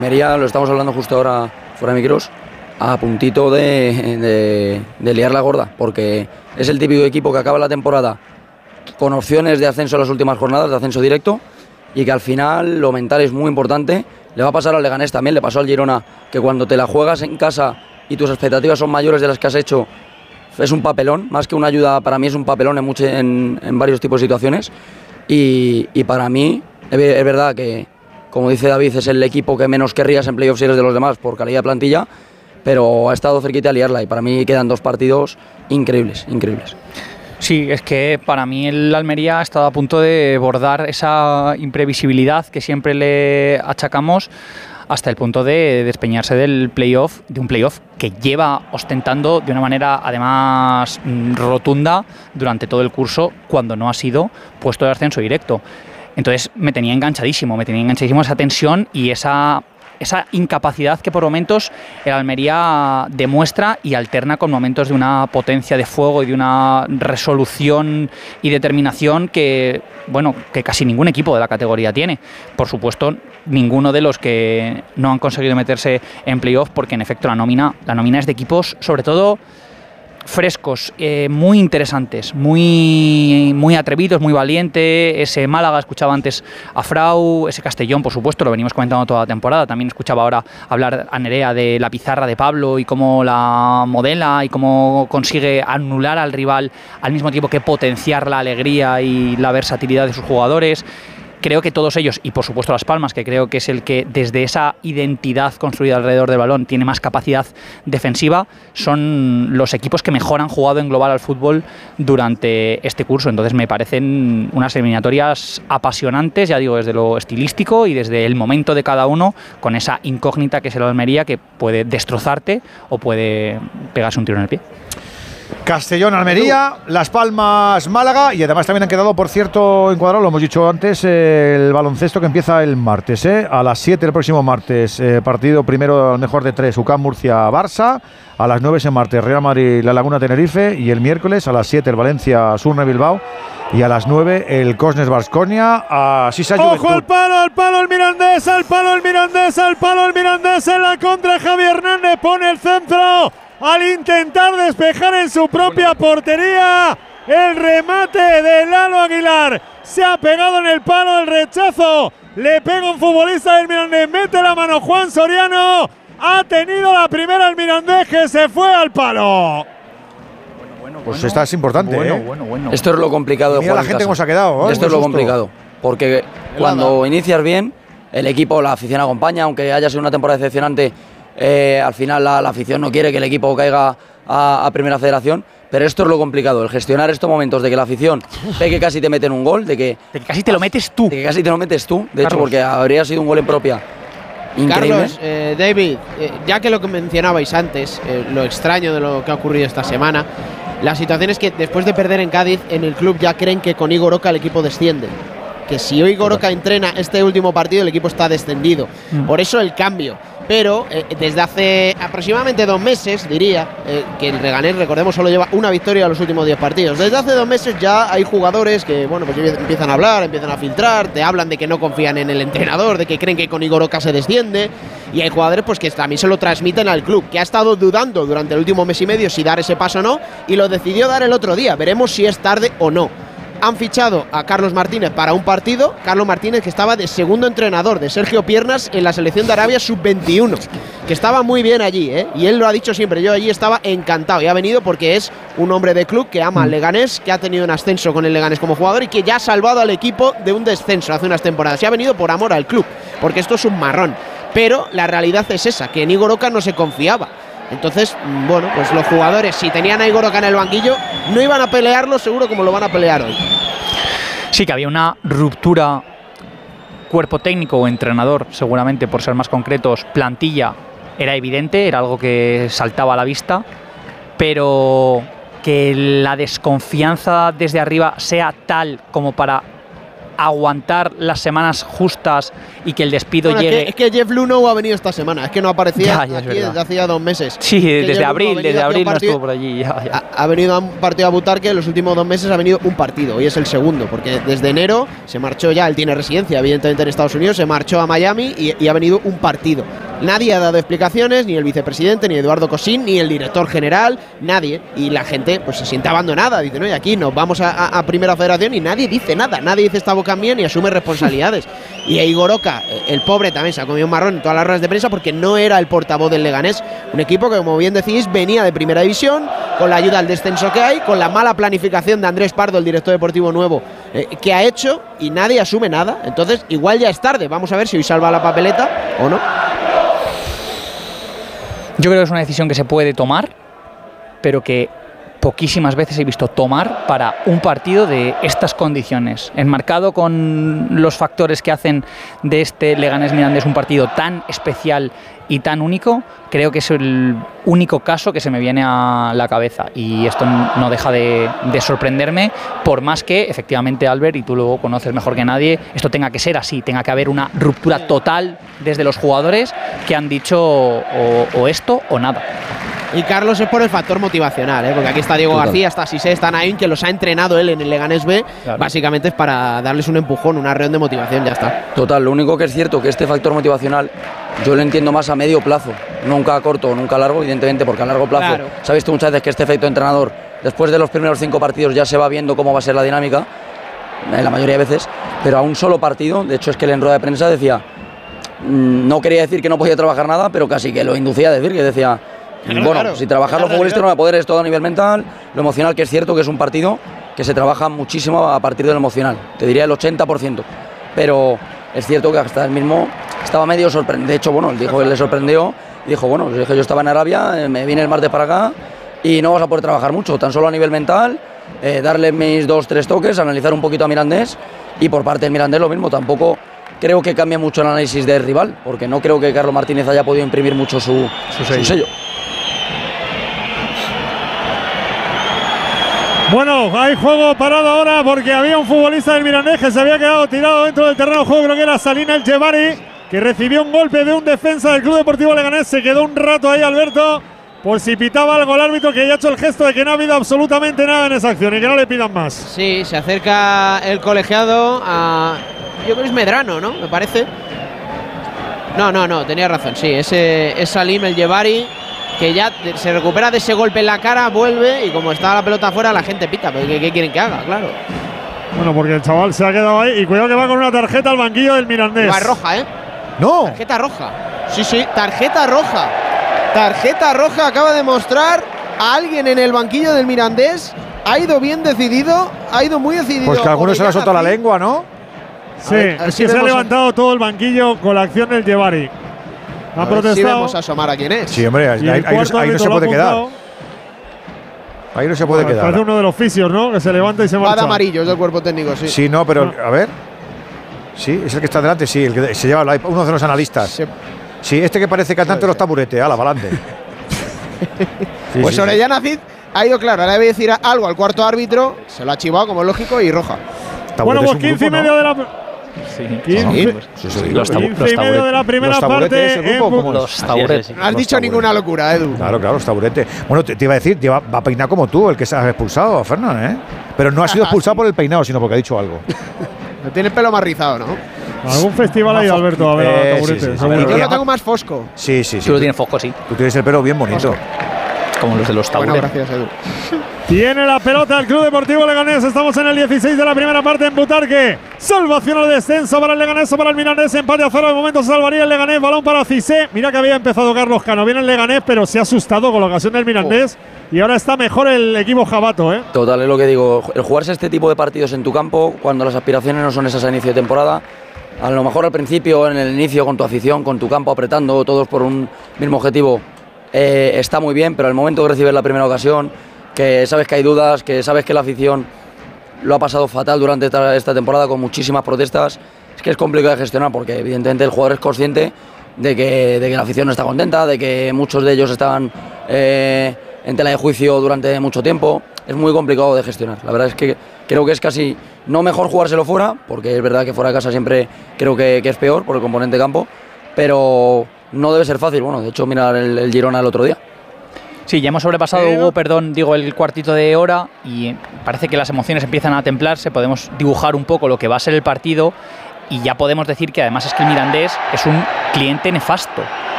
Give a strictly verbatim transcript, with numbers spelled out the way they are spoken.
Almería, lo estamos hablando justo ahora fuera de micros, a puntito de, de, de liar la gorda, porque es el típico equipo que acaba la temporada con opciones de ascenso en las últimas jornadas, de ascenso directo, y que al final lo mental es muy importante. Le va a pasar al Leganés también, le pasó al Girona, que cuando te la juegas en casa y tus expectativas son mayores de las que has hecho, es un papelón, más que una ayuda, para mí es un papelón en, mucho, en, en varios tipos de situaciones, y, y para mí es, es verdad que, como dice David, es el equipo que menos querrías en playoffs si eres de los demás por calidad de plantilla, pero ha estado cerquita de liarla y para mí quedan dos partidos increíbles, increíbles. Sí, es que para mí el Almería ha estado a punto de bordar esa imprevisibilidad que siempre le achacamos hasta el punto de despeñarse del playoff, de un playoff que lleva ostentando de una manera además rotunda durante todo el curso cuando no ha sido puesto de ascenso directo. Entonces me tenía enganchadísimo, me tenía enganchadísimo esa tensión y esa, esa incapacidad que por momentos el Almería demuestra y alterna con momentos de una potencia de fuego y de una resolución y determinación que, bueno, que casi ningún equipo de la categoría tiene. Por supuesto, ninguno de los que no han conseguido meterse en playoff, porque en efecto la nómina, la nómina es de equipos, sobre todo frescos, eh, muy interesantes, muy, muy atrevidos, muy valiente. Ese Málaga, escuchaba antes a Frau, ese Castellón, por supuesto, lo venimos comentando toda la temporada. También escuchaba ahora hablar a Nerea de la pizarra de Pablo y cómo la modela y cómo consigue anular al rival al mismo tiempo que potenciar la alegría y la versatilidad de sus jugadores. Creo que todos ellos, y por supuesto Las Palmas, que creo que es el que desde esa identidad construida alrededor del balón tiene más capacidad defensiva, son los equipos que mejor han jugado en global al fútbol durante este curso. Entonces me parecen unas eliminatorias apasionantes, ya digo, desde lo estilístico y desde el momento de cada uno, con esa incógnita que es el Almería, que puede destrozarte o puede pegarse un tiro en el pie. Castellón, Almería, Las Palmas, Málaga, y además también han quedado, por cierto, encuadrados, lo hemos dicho antes, eh, el baloncesto que empieza el martes, eh, a las siete el próximo martes, eh, partido primero al mejor de tres, U C A M Murcia Barça, a las nueve ese martes Real Madrid La Laguna Tenerife, y el miércoles a las siete el Valencia Surne Bilbao, y a las nueve el Cosnes Baskonia, así se ha ¡Ojo al palo, al palo el Mirandés, al palo el Mirandés, al palo el Mirandés en la contra! Javi Hernández pone el centro al intentar despejar en su propia portería. El remate de Lalo Aguilar se ha pegado en el palo, el rechazo le pega un futbolista del Mirandés, mete la mano Juan Soriano, ha tenido la primera el Mirandés que se fue al palo. Pues bueno, esta es importante, bueno, ¿eh? Bueno, bueno. Esto es lo complicado de Mira jugar la gente en cómo se casa. ha quedado, ¿eh? Esto es lo susto. complicado, porque cuando inicias bien, el equipo, la afición acompaña, aunque haya sido una temporada decepcionante. Eh, al final la, la afición no quiere que el equipo caiga a, a Primera Federación, pero esto es lo complicado, el gestionar estos momentos de que la afición ve que casi te meten un gol, de que, de que casi te lo metes tú, de que casi te lo metes tú, de Carlos. hecho, porque habría sido un gol en propia increíble. Carlos, eh, David, eh, ya que lo que mencionabais antes, eh, lo extraño de lo que ha ocurrido esta semana, la situación es que después de perder en Cádiz, en el club ya creen que con Igor Oca el equipo desciende. Que si hoy Igor Oca entrena este último partido, el equipo está descendido. Mm. Por eso el cambio. Pero eh, desde hace aproximadamente dos meses, diría, eh, que el Leganés, recordemos, solo lleva una victoria a los últimos diez partidos. Desde hace dos meses ya hay jugadores que, bueno, pues empiezan a hablar, empiezan a filtrar, te hablan de que no confían en el entrenador, de que creen que con Igor Oca se desciende. Y hay jugadores pues que también se lo transmiten al club, que ha estado dudando durante el último mes y medio si dar ese paso o no, y lo decidió dar el otro día. Veremos si es tarde o no. Han fichado a Carlos Martínez para un partido. Carlos Martínez, que estaba de segundo entrenador de Sergio Piernas en la selección de Arabia sub veintiuno, que estaba muy bien allí, ¿eh? Y él lo ha dicho siempre, yo allí estaba encantado, y ha venido porque es un hombre de club que ama al Leganés, que ha tenido un ascenso con el Leganés como jugador y que ya ha salvado al equipo de un descenso hace unas temporadas, y ha venido por amor al club, porque esto es un marrón. Pero la realidad es esa, que en Igor Oca no se confiaba. Entonces, bueno, pues los jugadores, si tenían a Igor Oca en el banquillo, no iban a pelearlo seguro como lo van a pelear hoy. Sí, que había una ruptura cuerpo técnico o entrenador, seguramente por ser más concretos, plantilla, era evidente, era algo que saltaba a la vista, pero que la desconfianza desde arriba sea tal como para aguantar las semanas justas y que el despido bueno, llegue. Es que, es que Jeff Luhnow ha venido esta semana, es que no aparecía Ya, ya, aquí desde hacía dos meses. Sí, que desde Jeff abril, Luhnow ha desde venido abril no partido, estuvo por allí. Ya, ya. Ha, ha venido a un partido a Butarque, en los últimos dos meses ha venido un partido, hoy es el segundo, porque desde enero se marchó ya, él tiene residencia evidentemente en Estados Unidos, se marchó a Miami y, y ha venido un partido. Nadie ha dado explicaciones, ni el vicepresidente, ni Eduardo Cosín, ni el director general, nadie. Y la gente pues se siente abandonada. Dice, no, y aquí nos vamos a, a, a Primera Federación y nadie dice nada. Nadie dice esta boca mía ni asume responsabilidades. Y a Igor Oca, el pobre, también se ha comido un marrón en todas las ruedas de prensa porque no era el portavoz del Leganés. Un equipo que, como bien decís, venía de Primera División, con la ayuda al descenso que hay, con la mala planificación de Andrés Pardo, el director deportivo nuevo, eh, que ha hecho, y nadie asume nada. Entonces, igual ya es tarde. Vamos a ver si hoy salva la papeleta o no. Yo creo que es una decisión que se puede tomar, pero que poquísimas veces he visto tomar para un partido de estas condiciones, enmarcado con los factores que hacen de este Leganés Mirandés un partido tan especial y tan único. Creo que es el único caso que se me viene a la cabeza, y esto no deja de, de sorprenderme, por más que efectivamente, Albert, y tú lo conoces mejor que nadie, esto tenga que ser así, tenga que haber una ruptura total desde los jugadores que han dicho o, o esto o nada. Y Carlos es por el factor motivacional, ¿eh? Porque aquí está Diego Total. García, está Sisé, está Naim, que los ha entrenado él en el Leganés B. Claro. Básicamente es para darles un empujón, una reunión de motivación, ya está. Total, lo único que es cierto que este factor motivacional yo lo entiendo más a medio plazo, nunca a corto, nunca a largo, evidentemente, porque a largo plazo, claro. Sabes tú muchas veces que este efecto entrenador, después de los primeros cinco partidos ya se va viendo cómo va a ser la dinámica, en la mayoría de veces, pero a un solo partido, de hecho es que él en rueda de prensa decía, mmm, no quería decir que no podía trabajar nada, pero casi que lo inducía a decir, que decía, claro, bueno, claro. Si trabajar los futbolistas no va a poder, es todo a nivel mental, lo emocional, que es cierto que es un partido que se trabaja muchísimo a partir del emocional, te diría el ochenta por ciento, pero es cierto que hasta él mismo estaba medio sorprendido. De hecho, bueno, él dijo que le sorprendió y dijo, bueno, pues yo estaba en Arabia, me vine el martes para acá y no vas a poder trabajar mucho, tan solo a nivel mental, eh, darle mis dos, tres toques, analizar un poquito a Mirandés, y por parte del Mirandés lo mismo, tampoco creo que cambie mucho el análisis del rival, porque no creo que Carlos Martínez haya podido imprimir mucho su, su sello. Su sello. Bueno, hay juego parado ahora porque había un futbolista del Mirandés que se había quedado tirado dentro del terreno de juego, creo que era Salina El Jebari, que recibió un golpe de un defensa del Club Deportivo Leganés, se quedó un rato ahí, Alberto, por si pitaba algo el árbitro, que ya ha hecho el gesto de que no ha habido absolutamente nada en esa acción y que no le pidan más. Sí, se acerca el colegiado a... yo creo que es Medrano, ¿no? Me parece. No, no, no, tenía razón, sí, ese es Salim El Jebari, que ya se recupera de ese golpe en la cara, vuelve, y como está la pelota afuera, la gente pita. ¿Qué, qué quieren que haga? Claro. Bueno, porque el chaval se ha quedado ahí, y cuidado que va con una tarjeta al banquillo del Mirandés. Va roja, ¿eh? ¡No! Tarjeta roja. Sí, sí, tarjeta roja. Tarjeta roja acaba de mostrar a alguien en el banquillo del Mirandés. Ha ido bien decidido, ha ido muy decidido. Pues que alguno se le ha soltado la lengua, ¿no? Sí, ver, es que se ha levantado a... todo el banquillo con la acción del Jebari. Ha protestado. Si vamos a asomar a quién es. Sí, hombre, ahí, ahí, ahí, no, ahí no se puede quedar. Ahí no se puede bueno, quedar. Parece uno de los fisios, ¿no? Que se levanta y se marcha. Va de amarillo, es del cuerpo técnico, sí. Sí, no, pero no. A ver. Sí, es el que está delante, sí, el que se lleva uno de los analistas. Se... Sí, este que parece cantante de los taburetes, ala, para adelante. Sí, pues sí, Orellana Cid ha ido claro, ahora debe decir algo al cuarto árbitro, se lo ha chivado como es lógico y roja. Bueno, pues quince y medio de la. Sí, quince, sí, sí, los quince y medio de la primera parte. Grupo, en los taburetes. No has dicho ninguna locura, Edu. Claro, claro, los taburetes. Bueno, te, te iba a decir, te va, va a peinar como tú, el que se ha expulsado, Fernán, ¿eh? Pero no ha sido expulsado por el peinado, sino porque ha dicho algo. No tiene el pelo más rizado, ¿no? ¿Algún festival ha ido, Alberto? A ver, eh, a taburetes. Sí, sí, sí. Yo lo tengo más fosco. Sí, sí, sí. Tú lo tienes fosco, sí. Tú tienes el pelo bien bonito. Fosco. Como los de los taburetes. Bueno, gracias, Edu. Tiene la pelota el Club Deportivo Leganés. Estamos en el dieciséis de la primera parte en Butarque. Salvación al descenso para el Leganés o para el Mirandés. Empate a cero. De momento se salvaría el Leganés. Balón para Cissé. Mira que había empezado Carlos Cano. Viene el Leganés, pero se ha asustado con la ocasión del Mirandés. Oh. Y ahora está mejor el equipo jabato, ¿eh? Total, es lo que digo. El jugarse este tipo de partidos en tu campo, cuando las aspiraciones no son esas a inicio de temporada, a lo mejor al principio, en el inicio, con tu afición, con tu campo apretando, todos por un mismo objetivo, eh, está muy bien, pero al momento de recibir la primera ocasión, que sabes que hay dudas, que sabes que la afición lo ha pasado fatal durante esta, esta temporada con muchísimas protestas, es que es complicado de gestionar porque evidentemente el jugador es consciente de que, de que la afición no está contenta, de que muchos de ellos estaban eh, en tela de juicio durante mucho tiempo, es muy complicado de gestionar. La verdad es que creo que es casi no mejor jugárselo fuera, porque es verdad que fuera de casa siempre creo que, que es peor por el componente campo, pero no debe ser fácil. Bueno, de hecho, mirar el, el Girona el otro día. Sí, ya hemos sobrepasado, Pero... Hugo, perdón, digo, el cuartito de hora y parece que las emociones empiezan a templarse, podemos dibujar un poco lo que va a ser el partido y ya podemos decir que además es que el Mirandés es un cliente nefasto.